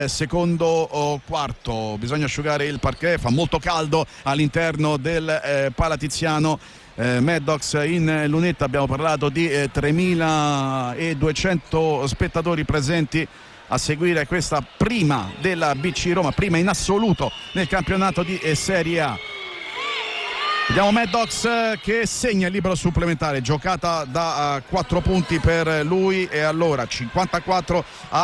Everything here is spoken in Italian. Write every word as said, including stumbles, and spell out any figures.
Secondo oh, quarto, bisogna asciugare il parquet, fa molto caldo all'interno del eh, Palatiziano. eh, Maddox in lunetta, abbiamo parlato di eh, tremiladuecento spettatori presenti a seguire questa prima della B C Roma, prima in assoluto nel campionato di eh, Serie A. Vediamo Maddox eh, che segna il libero supplementare, giocata da uh, quattro punti per lui, e allora cinquantaquattro a